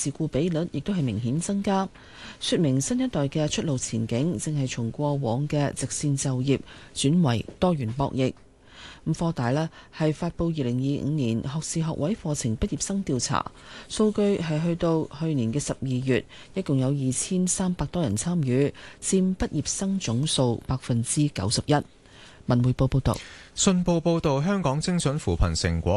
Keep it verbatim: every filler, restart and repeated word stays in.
自雇比率亦都係明顯增加，說明新一代嘅出路前景正係從過往嘅直線就業轉為多元博弈。咁科大呢係發布二零二五年學士學位課程畢業生調查數據，係去到去年嘅十二月，一共有二千三百多人參與，佔畢業生總數百分之九十一。文匯報報道。 信報報導，香港精準扶貧成果